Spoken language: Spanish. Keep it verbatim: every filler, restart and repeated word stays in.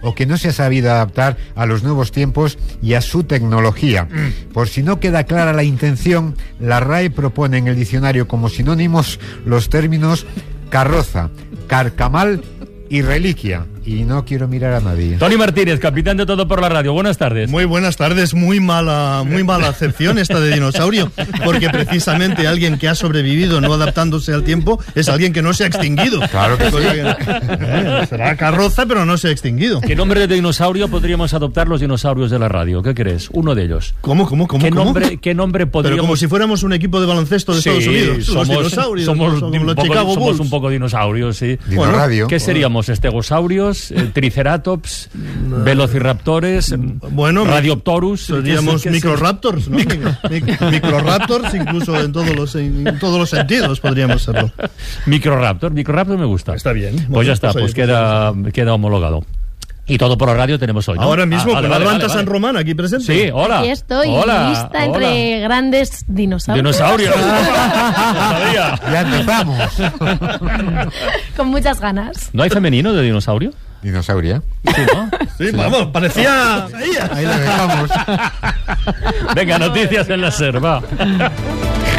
o que no se ha sabido adaptar a los nuevos tiempos y a su tecnología. Por si no queda clara la intención, la R A E propone en el diccionario como sinónimos los términos carroza, carcamal y reliquia. Y no quiero mirar a nadie. Tony Martínez, capitán de Todo por la Radio. Buenas tardes. Muy buenas tardes. Muy mala, muy mala acepción esta de dinosaurio, porque precisamente alguien que ha sobrevivido no adaptándose al tiempo es alguien que no se ha extinguido. Claro que sí. Eh, será carroza, pero no se ha extinguido. ¿Qué nombre de dinosaurio podríamos adoptar los dinosaurios de la radio? ¿Qué crees? Uno de ellos. ¿Cómo, cómo, cómo? ¿Qué cómo? nombre, qué nombre podríamos...? Pero como si fuéramos un equipo de baloncesto de sí, Estados Unidos. Somos, los dinosaurios. somos, somos un los poco, Chicago somos Bulls. un poco dinosaurios, sí. Dinoradio. ¿Qué seríamos? ¿Estegosaurios? Eh, ¿Triceratops? ¿Velociraptores? Bueno, ¿Radioptorus? Seríamos ¿Qué- qué- microraptors, ¿no? Mic- microraptors, incluso en todos los en todos los sentidos podríamos serlo. Microraptor. Microraptor me gusta. Está bien. Pues Bueno, ya está, pues pues ahí, queda, queda homologado. Y Todo por la Radio tenemos hoy, ¿no? Ahora mismo, Ah, con vale, la vale, Atlanta vale, San vale. Román aquí presente. Sí, hola. Aquí estoy, hola, lista hola. entre grandes dinosaurios. Dinosaurios. Sabía. Ya empezamos. Con muchas ganas. ¿No hay femenino de dinosaurio? Dinosauria. Sí, ¿no? Sí, vamos, parecía... Ahí lo dejamos. Venga, noticias en la SER, va.